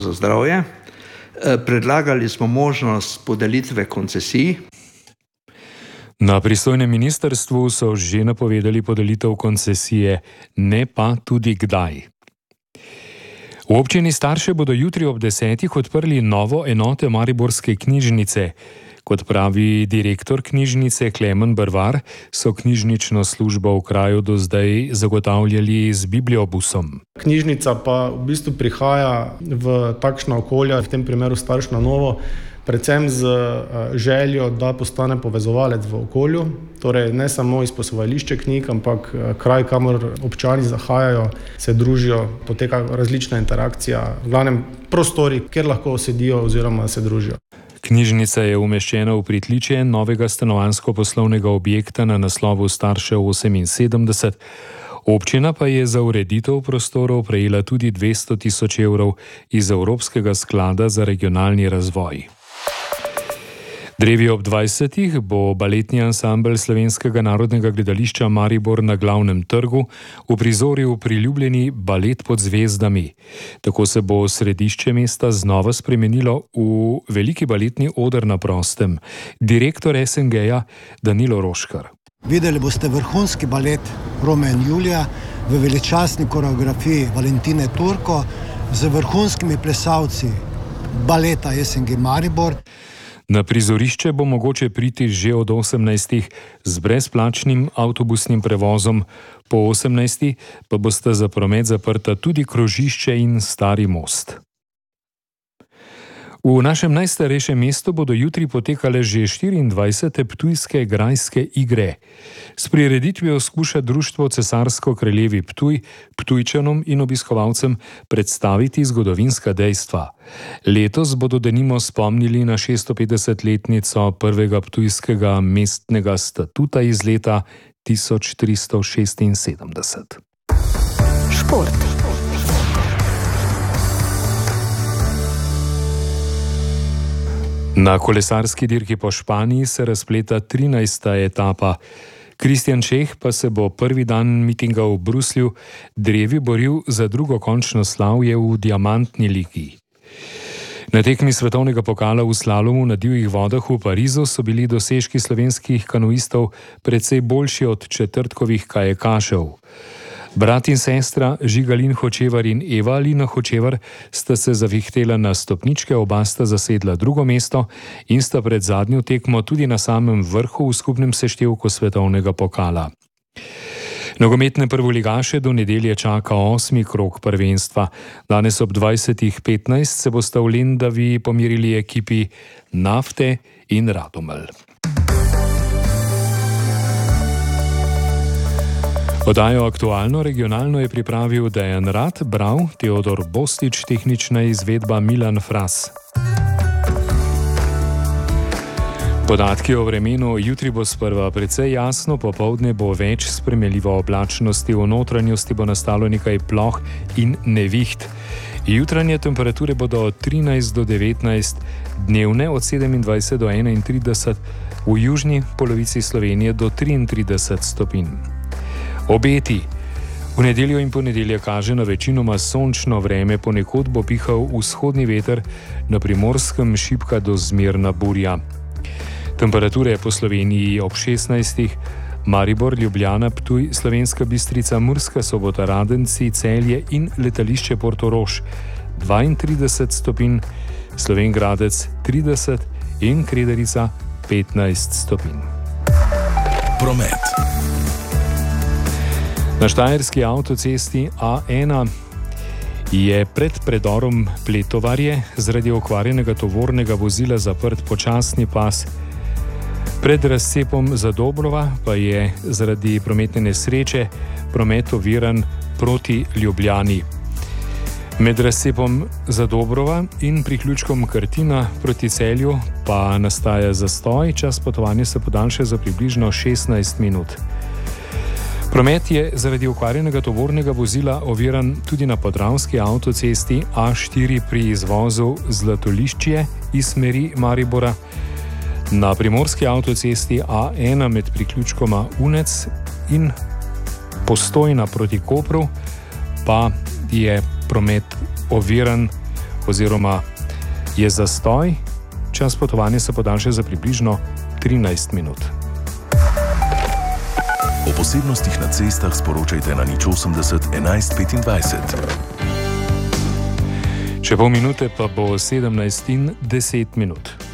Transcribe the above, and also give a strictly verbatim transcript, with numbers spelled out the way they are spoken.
za zdravje. Predlagali smo možnost podelitve koncesij. Na pristojnem ministrstvu so že napovedali podelitev koncesije, ne pa tudi kdaj. V občini Starše bodo jutri ob desetih odprli novo enoto mariborske knjižnice. Kot pravi direktor knjižnice Klemen Brvar, so knjižnično službo v kraju do zdaj zagotavljali z bibliobusom. Knjižnica pa v bistvu prihaja v takšna okolja, v tem primeru Starš na novo, predvsem z željo, da postane povezovalec v okolju, torej ne samo izposojališče knjig, ampak kraj, kamor občani zahajajo, se družijo, poteka različna interakcija, v glavnem prostori, kjer lahko sedijo oziroma se družijo. Knjižnica je umeščena v pritličje novega stanovanjsko-poslovnega objekta na naslovu Starše oseminsedemdeset. Občina pa je za ureditev prostorov prejela tudi dvesto tisoč evrov iz Evropskega sklada za regionalni razvoj. Drevi ob dvajsetih bo baletni ansambel Slovenskega narodnega gledališča Maribor na Glavnem trgu uprizoril priljubljeni Balet pod zvezdami. Tako se bo središče mesta znova spremenilo v veliki baletni oder na prostem. Direktor S N G-ja Danilo Roškar. Videli boste vrhunski balet Romeo in Julija v veličastni koreografiji Valentine Turko z vrhunskimi plesalci baleta S N G Maribor. Na prizorišče bo mogoče priti že od osemnajstih z brezplačnim avtobusnim prevozom, po osemnajstih pa bosta za promet zaprta tudi krožišče in Stari most. V našem najstarejšem mestu bodo jutri potekale že štiriindvajsete Ptujske grajske igre. S prireditvijo skuša društvo Cesarsko-kraljevi Ptuj Ptujčanom in obiskovalcem predstaviti zgodovinska dejstva. Letos bodo denimo spomnili na šeststopetdesetletnico prvega ptujskega mestnega statuta iz leta tisoč tristo šestinsedemdeset. Šport. Na kolesarski dirki po Španiji se razpleta trinajsta etapa. Kristjan Čeh pa se bo prvi dan mitinga v Bruslju drevi boril za drugo končno slavje v diamantni ligi. Na tekmi svetovnega pokala v slalomu na divjih vodah v Parizu so bili dosežki slovenskih kanuistov precej boljši od četrtkovih kajakašev. Brat in sestra Žigalin Hočevar in Eva Lina Hočevar sta se zavihtela na stopničke, oba sta zasedla drugo mesto in sta pred zadnjo tekmo tudi na samem vrhu v skupnem seštevku svetovnega pokala. Nogometne prvoligaše do nedelje čaka osmi krog prvenstva. Danes ob dvajsetih petnajst se bosta v Lendavi pomirili ekipi Nafte in Radomelj. Oddajo Aktualno regionalno je pripravil Dejan Rad, bral Teodor Bostič, tehnična izvedba Milan Fras. Podatki o vremenu: jutri bo sprva precej jasno, popoldne bo več spremenljivo oblačnosti, v notranjosti bo nastalo nekaj ploh in neviht. Jutranje temperature bodo od trinajst do devetnajst, dnevne od sedemindvajset do enaintrideset, v južni polovici Slovenije do triintrideset stopinj. Obeti. V nedeljo in ponedelje kaže na večinoma sončno vreme, ponekod bo pihal vzhodni veter, na Primorskem šibka do zmerna burja. Temperature po Sloveniji ob šestnajstih, Maribor, Ljubljana, Ptuj, Slovenska Bistrica, Murska Sobota, Radenci, Celje in letališče Portorož dvaintrideset stopinj, Slovenj Gradec trideset in Kredarica petnajst stopinj. Promet. Na štajerski avtocesti A ena je pred predorom Pletovarje zaradi okvarjenega tovornega vozila zaprt počasni pas. Pred razcepom Zadobrova pa je zaradi prometne nesreče promet oviran proti Ljubljani. Med razcepom Zadobrova in priključkom Krtina proti Celju pa nastaja zastoj, čas potovanja se podaljša za približno šestnajst minut. Promet je zaradi okvarjenega tovornega vozila oviran tudi na podravski avtocesti A štiri pri izvozu Zlatoliščje iz smeri Maribora. Na primorski avtocesti A ena med priključkoma Unec in Postojna proti Kopru pa je promet oviran oziroma je zastoj, čas potovanja se podaljša za približno trinajst minut. O posebnostih na cestah sporočajte na nič osemdeset enajst petindvajset. Če pol minute pa bo sedemnajst in deset minut.